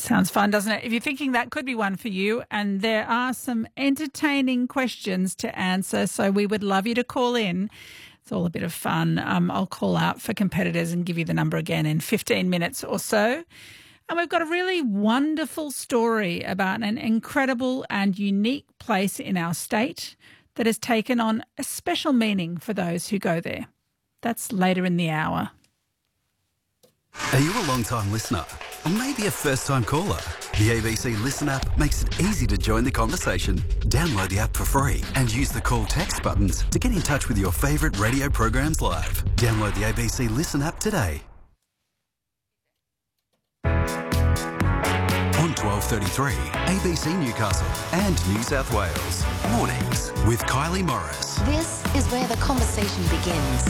Sounds fun, doesn't it? If you're thinking that could be one for you, and there are some entertaining questions to answer, so we would love you to call in. It's all a bit of fun. I'll call out for competitors and give you the number again in 15 minutes or so. And we've got a really wonderful story about an incredible and unique place in our state that has taken on a special meaning for those who go there. That's later in the hour. Are you a long-time listener? Or maybe a first-time caller? The ABC Listen app makes it easy to join the conversation. Download the app for free and use the call text buttons to get in touch with your favourite radio programs live. Download the ABC Listen app today. On 12:33, ABC Newcastle and New South Wales. Mornings with Kylie Morris. This is where the conversation begins.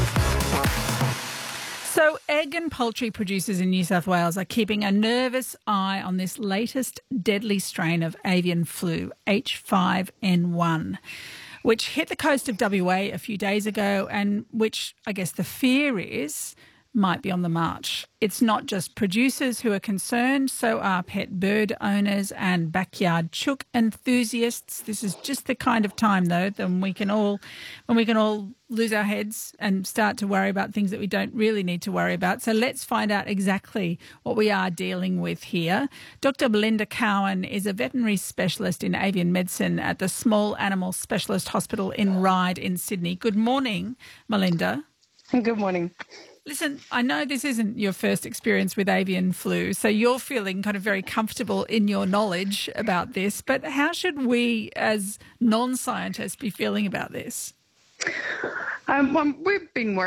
So egg and poultry producers in New South Wales are keeping a nervous eye on this latest deadly strain of avian flu, H5N1, which hit the coast of WA a few days ago and which I guess the fear is might be on the march. It's not just producers who are concerned, so are pet bird owners and backyard chook enthusiasts. This is just the kind of time, though, when we can all lose our heads and start to worry about things that we don't really need to worry about. So let's find out exactly what we are dealing with here. Dr. Belinda Cowan is a veterinary specialist in avian medicine at the Small Animal Specialist Hospital in Ryde in Sydney. Good morning, Melinda. Good morning. Listen, I know this isn't your first experience with avian flu, so you're feeling kind of very comfortable in your knowledge about this, but how should we as non-scientists be feeling about this? We've been working